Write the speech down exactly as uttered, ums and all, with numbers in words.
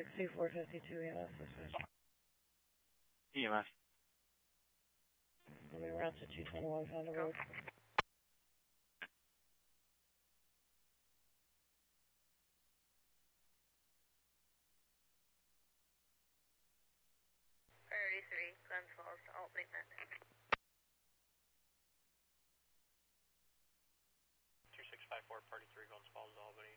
sixty-four fifty-two E M S dispatch. E M S. Let me route to two twenty-one Fonda Road. Priority three, Glens Falls to Albany. two six five four, Party three, Glens Falls to Albany.